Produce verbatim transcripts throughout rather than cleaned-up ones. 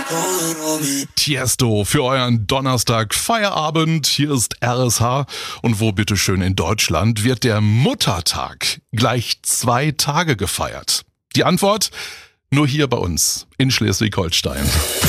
Tiesto für euren Donnerstag Feierabend. Hier ist R S H. Und wo bitteschön in Deutschland wird der Muttertag gleich zwei Tage gefeiert? Die Antwort? Nur hier bei uns in Schleswig-Holstein.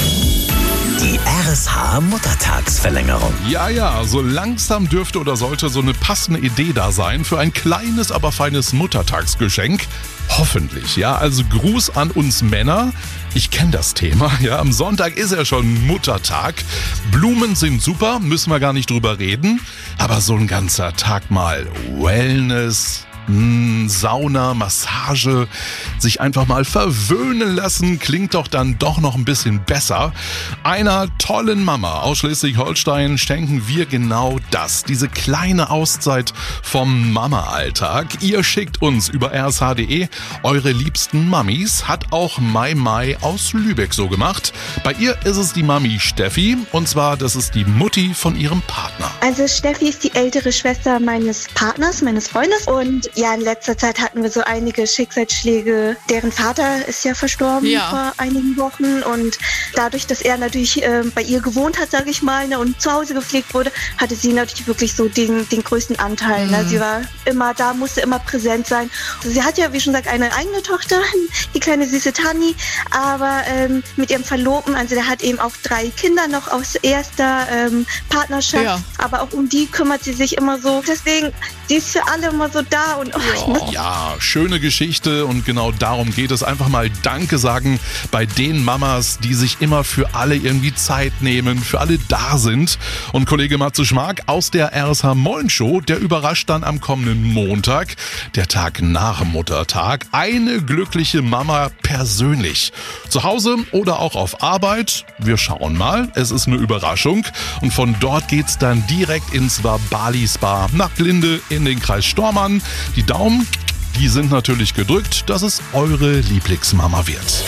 Die R S H-Muttertagsverlängerung. Ja, ja, so langsam dürfte oder sollte so eine passende Idee da sein für ein kleines, aber feines Muttertagsgeschenk. Hoffentlich, ja. Also Gruß an uns Männer. Ich kenne das Thema, ja. Am Sonntag ist ja schon Muttertag. Blumen sind super, müssen wir gar nicht drüber reden. Aber so ein ganzer Tag mal Wellness, Hm, Sauna, Massage, sich einfach mal verwöhnen lassen, klingt doch dann doch noch ein bisschen besser. Einer tollen Mama aus Schleswig-Holstein schenken wir genau das, diese kleine Auszeit vom Mama-Alltag. Ihr schickt uns über r s h punkt d e eure liebsten Mamis, hat auch Mai Mai aus Lübeck so gemacht. Bei ihr ist es die Mami Steffi und zwar, das ist die Mutti von ihrem Partner. Also Steffi ist die ältere Schwester meines Partners, meines Freundes und ja, in letzter Zeit hatten wir so einige Schicksalsschläge. Deren Vater ist ja verstorben ja. vor einigen Wochen und dadurch, dass er natürlich äh, bei ihr gewohnt hat, sage ich mal, ne, und zu Hause gepflegt wurde, hatte sie natürlich wirklich so den, den größten Anteil. Mhm. Ne? Sie war immer da, musste immer präsent sein. Also sie hat ja, wie schon gesagt, eine eigene Tochter, die kleine süße Tani, aber ähm, mit ihrem Verlobten, also der hat eben auch drei Kinder noch aus erster ähm, Partnerschaft, ja. aber auch um die kümmert sie sich immer so. Deswegen, sie ist für alle immer so da und oh, ich muss ja, schöne Geschichte und genau darum geht es. Einfach mal Danke sagen bei den Mamas, die sich immer für alle irgendwie Zeit nehmen, für alle da sind. Und Kollege Matze Schmark aus der R S H Moin Show, der überrascht dann am kommenden Montag, der Tag nach Muttertag, eine glückliche Mama persönlich. Zu Hause oder auch auf Arbeit, wir schauen mal, es ist eine Überraschung. Und von dort geht's dann direkt ins Bali Spa nach Glinde in den Kreis Stormarn. Die Daumen, die sind natürlich gedrückt, dass es eure Lieblingsmama wird.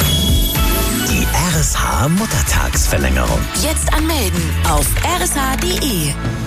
Die R S H-Muttertagsverlängerung. Jetzt anmelden auf r s h punkt d e.